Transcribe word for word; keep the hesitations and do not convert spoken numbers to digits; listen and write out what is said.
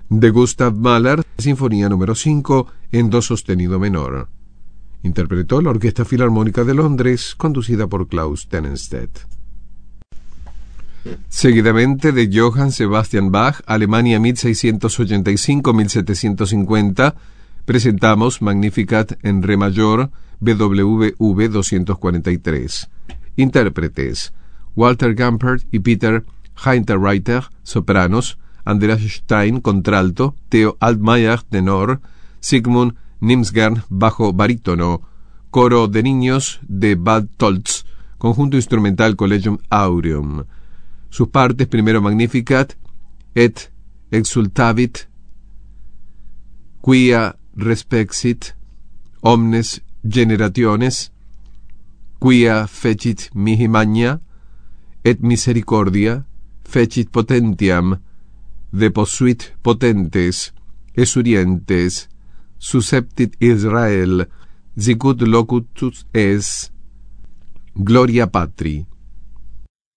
de Gustav Mahler, Sinfonía número cinco en do sostenido menor. Interpretó la Orquesta Filarmónica de Londres, conducida por Klaus Denenstedt. Seguidamente, de Johann Sebastian Bach, Alemania mil seiscientos ochenta y cinco a mil setecientos cincuenta, presentamos Magnificat en re mayor, B W V doscientos cuarenta y tres. Intérpretes: Walter Gampert y Peter Hinterreiter, sopranos; Andreas Stein, contralto; Theo Altmaier, tenor; Sigmund Nimsgern, bajo barítono. Coro de niños de Bad Tolz, conjunto instrumental Collegium Aureum. Sus partes: primero Magnificat, et exultavit, quia respexit omnes generationes, quia fecit mihi magna, et misericordia, fecit potentiam, deposuit potentes, esurientes, susceptit Israel, sicut locutus es, gloria patri.